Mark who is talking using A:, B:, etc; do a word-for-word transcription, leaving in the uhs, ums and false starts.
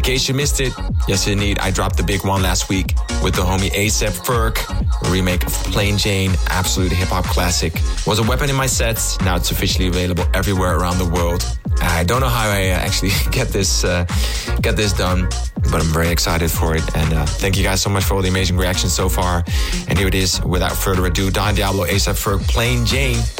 A: In case you missed it, yes indeed, I dropped the big one last week with the homie A$AP Ferg, a remake of Plain Jane, absolute hip-hop classic. Was a weapon in my sets, now it's officially available everywhere around the world. I don't know how I actually get this uh, get this done, but I'm very excited for it. And uh, thank you guys so much for all the amazing reactions so far. And here it is, without further ado, Don Diablo, A$AP Ferg, Plain Jane.